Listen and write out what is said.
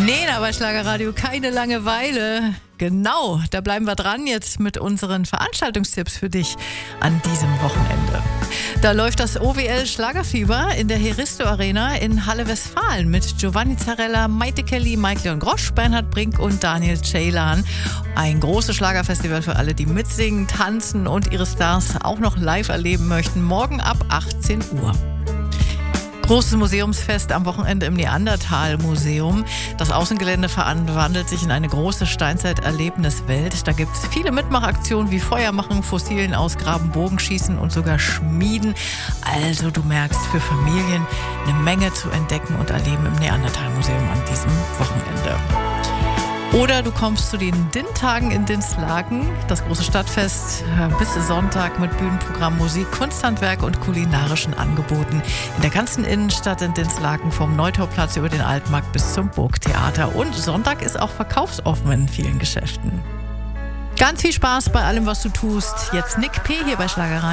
Nee, aber Schlagerradio, keine Langeweile. Genau, da bleiben wir dran jetzt mit unseren Veranstaltungstipps für dich an diesem Wochenende. Da läuft das OWL Schlagerfieber in der Heristo Arena in Halle Westfalen mit Giovanni Zarella, Maite Kelly, Mike Leon Grosch, Bernhard Brink und Daniel Ceylan. Ein großes Schlagerfestival für alle, die mitsingen, tanzen und ihre Stars auch noch live erleben möchten. Morgen ab 18 Uhr. Großes Museumsfest am Wochenende im Neandertal-Museum. Das Außengelände verwandelt sich in eine große Steinzeit-Erlebniswelt. Da gibt es viele Mitmachaktionen wie Feuer machen, Fossilien ausgraben, Bogenschießen und sogar Schmieden. Also du merkst, für Familien eine Menge zu entdecken und erleben im Neandertal-Museum an diesem Wochenende. Oder du kommst zu den DIN-Tagen in Dinslaken, das große Stadtfest bis Sonntag mit Bühnenprogramm, Musik, Kunsthandwerk und kulinarischen Angeboten in der ganzen Innenstadt in Dinslaken, vom Neutorplatz über den Altmarkt bis zum Burgtheater. Und Sonntag ist auch verkaufsoffen in vielen Geschäften. Ganz viel Spaß bei allem, was du tust. Jetzt Nick P. hier bei Schlagerei.